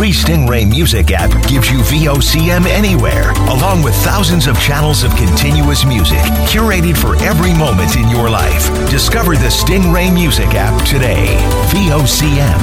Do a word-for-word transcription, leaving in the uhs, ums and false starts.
free Stingray Music app gives you V O C M anywhere, along with thousands of channels of continuous music curated for every moment in your life. Discover the Stingray Music app today. V O C M